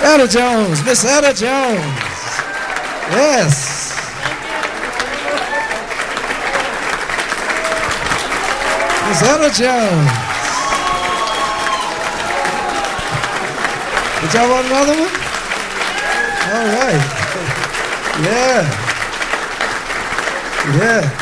Etta Jones, Miss Etta Jones. Yes. Miss Etta Jones. Did y'all want another one? All right. Yeah. Yeah.